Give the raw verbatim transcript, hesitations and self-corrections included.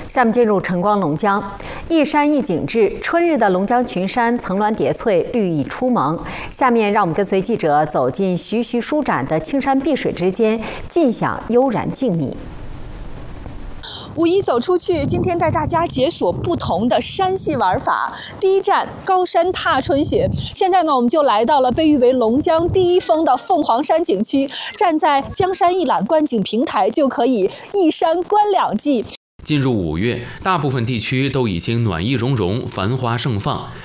下面进入晨光龙江，一山一景致，春日的龙江群山层峦叠翠，绿意初萌。下面让我们跟随记者走进徐徐舒展的青山碧水之间，尽享悠然静谧。 五一走出去，今天带大家解锁不同的山系玩法。第一站高山踏春雪，现在呢，我们就来到了被誉为龙江第一峰的凤凰山景区，站在江山一览观景平台，就可以一山观两季。 进入五月，大部分地区都已经暖意融融，繁花盛放。